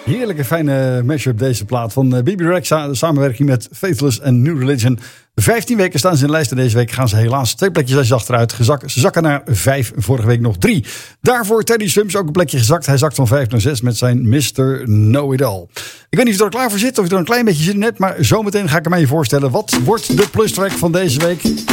Heerlijke fijne mashup deze plaat van BB Rexha. De samenwerking met Faithless en New Religion. 15 weken staan ze in de lijst en deze week gaan ze helaas 2 plekjes achteruit. Ze zakken naar 5, vorige week nog 3. Daarvoor Teddy Swims ook een plekje gezakt. Hij zakt van 5 naar 6 met zijn Mr. Know-It-All. Ik weet niet of je er klaar voor zit of je er een klein beetje zin in hebt. Maar zometeen ga ik hem aan je voorstellen. Wat wordt de plustrack van deze week?